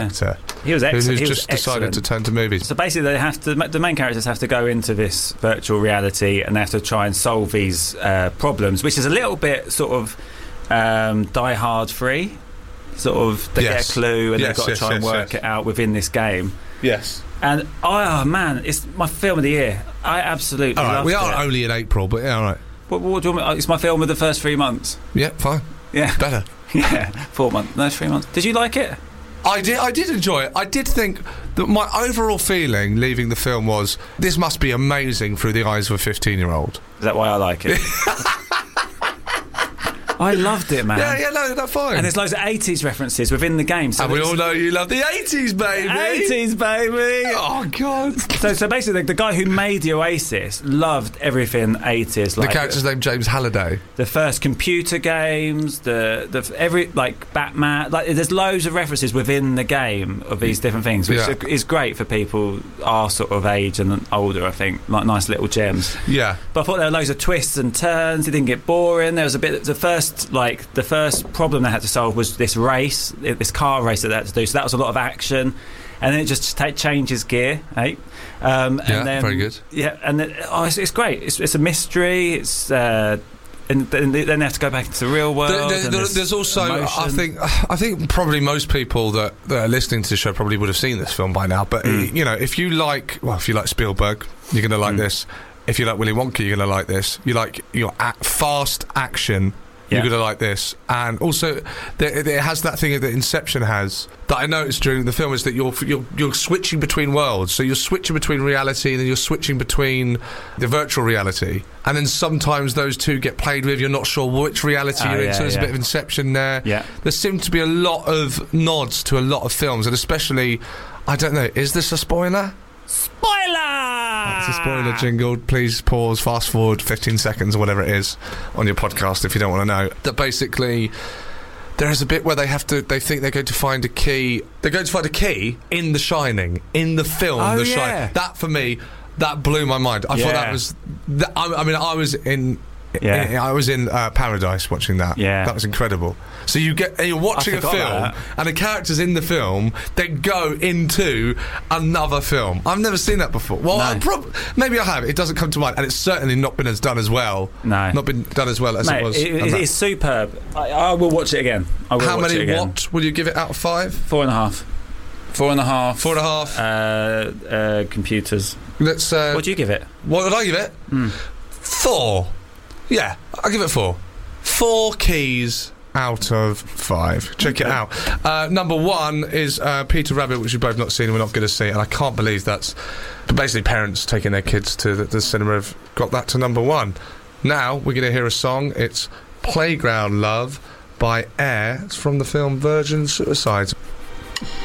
actor. He was excellent. Who's just decided to turn to movies. So basically, the main characters have to go into this virtual reality and they have to try and solve these problems, which is a little bit sort of Die Hard free. Sort of, they get a clue and they've got to try and work it out within this game. Yes. And oh man, it's my film of the year. I absolutely loved it. We are only in April, but yeah, all right. What do you want? It's my film of the first 3 months. Yeah, fine. Yeah, better. Yeah, 4 months. No, 3 months. Did you like it? I did enjoy it. I did think that my overall feeling leaving the film was this must be amazing through the eyes of a 15-year-old. Is that why I like it? I loved it, man. Yeah, no, that's fine. And there's loads of 80s references within the game. So and we all know you love the 80s, baby. 80s, baby. Oh, God. So basically, the guy who made the Oasis loved everything 80s. Like the character's named James Halliday. The first computer games, every Batman. Like, there's loads of references within the game of these different things, which is great for people our sort of age and older. I think like nice little gems. Yeah. But I thought there were loads of twists and turns. It didn't get boring. There was a bit. The first problem they had to solve was this car race that they had to do. So that was a lot of action, and then it just changes gear, eh? And then, very good. Yeah, and then, it's great. It's a mystery. It's and then they have to go back into the real world. There's also emotion. I think probably most people that are listening to the show probably would have seen this film by now. But you know, if you like Spielberg, you're going to like this. If you like Willy Wonka, you're going to like this. You like fast action. You're going to like this. And also, it has that thing that Inception has that I noticed during the film, is that you're switching between worlds. So you're switching between reality and then you're switching between the virtual reality. And then sometimes those two get played with. You're not sure which reality you're in. So there's a bit of Inception there. Yeah. There seem to be a lot of nods to a lot of films. And especially, I don't know, is this a spoiler? Spoiler! It's a spoiler jingle. Please pause, fast forward 15 seconds or whatever it is on your podcast if you don't want to know. That basically there is a bit where they think they're going to find a key. They're going to find a key in The Shining, in the film The Shining. That, for me, that blew my mind. I thought that was... I was in... Yeah. I was in Paradise watching that. Yeah. That was incredible. So you're watching a film and the characters in the film then go into another film. I've never seen that before. Well, maybe I have. It doesn't come to mind, and it's certainly not been done as well. No. Not been done as well as it was. It's superb. I will watch it again. How many what will you give it out of 5? 4.5. 4.5. 4.5. Computers. Let's. What do you give it? What would I give it? 4. Yeah, I'll give it 4. 4 keys out of 5. Check it out. Number 1 is Peter Rabbit, which we've both not seen and we're not going to see, and I can't believe that's basically parents taking their kids to the cinema have got that to number 1. Now we're going to hear a song. It's Playground Love by Air. It's from the film Virgin Suicides.